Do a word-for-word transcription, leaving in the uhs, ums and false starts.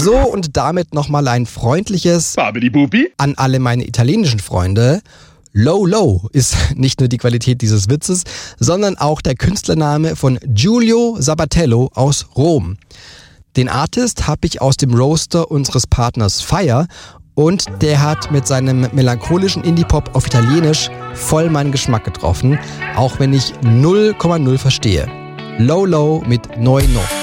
So, und damit nochmal ein freundliches Babidi-Bubi. an alle meine italienischen Freunde. Low Low ist nicht nur die Qualität dieses Witzes, sondern auch der Künstlername von Giulio Sabatello aus Rom. Den Artist habe ich aus dem Roaster unseres Partners Fire und der hat mit seinem melancholischen Indie-Pop auf Italienisch voll meinen Geschmack getroffen, auch wenn ich null Komma null verstehe. Low Low mit Noi No.